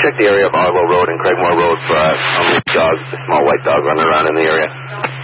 check the area of Arlo Road and Craigmore Road for how many dogs, the small white dog running around in the area.